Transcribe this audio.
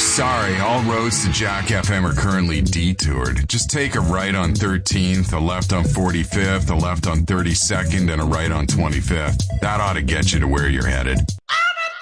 Sorry, all roads to Jack FM are currently detoured. Just take a right on 13th, a left on 45th, a left on 32nd, and a right on 25th. That ought to get you to where you're headed.